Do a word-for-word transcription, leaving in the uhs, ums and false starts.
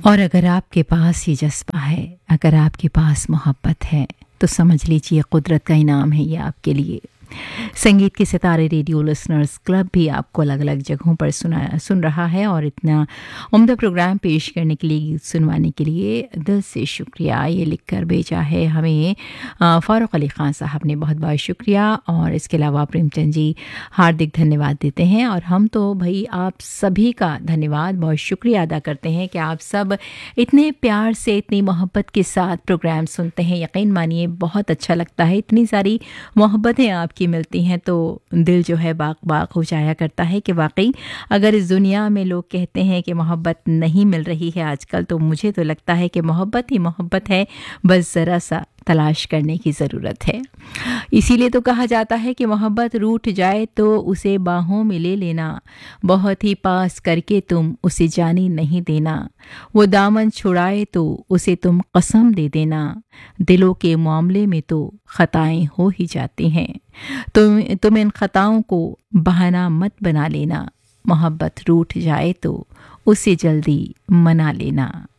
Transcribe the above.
और अगर आपके पास ये जज्बा है, अगर आपके पास मोहब्बत है, तो समझ लीजिए कुदरत का इनाम है ये आपके लिए। संगीत के सितारे रेडियो लिसनर्स क्लब भी आपको अलग अलग जगहों पर सुना सुन रहा है और इतना उम्दा प्रोग्राम पेश करने के लिए, गीत सुनवाने के लिए दिल से शुक्रिया। ये लिखकर भेजा है हमें फ़ारूक अली ख़ान साहब ने, बहुत बहुत शुक्रिया। और इसके अलावा प्रेमचंद जी हार्दिक धन्यवाद देते हैं। और हम तो भाई आप सभी का धन्यवाद, बहुत शुक्रिया अदा करते हैं कि आप सब इतने प्यार से, इतनी मोहब्बत के साथ प्रोग्राम सुनते हैं। यकीन मानिए बहुत अच्छा लगता है। इतनी सारी मोहब्बतें आप की मिलती हैं तो दिल जो है बाग बाग हो जाया करता है कि वाकई अगर इस दुनिया में लोग कहते हैं कि मोहब्बत नहीं मिल रही है आजकल, तो मुझे तो लगता है कि मोहब्बत ही मोहब्बत है, बस ज़रा सा तलाश करने की ज़रूरत है। इसीलिए तो कहा जाता है कि मोहब्बत रूठ जाए तो उसे बाहों में ले लेना, बहुत ही पास करके तुम उसे जाने नहीं देना, वो दामन छुड़ाए तो उसे तुम कसम दे देना, दिलों के मामले में तो खताएं हो ही जाती हैं, तुम तुम इन खताओं को बहाना मत बना लेना, मोहब्बत रूठ जाए तो उसे जल्दी मना लेना।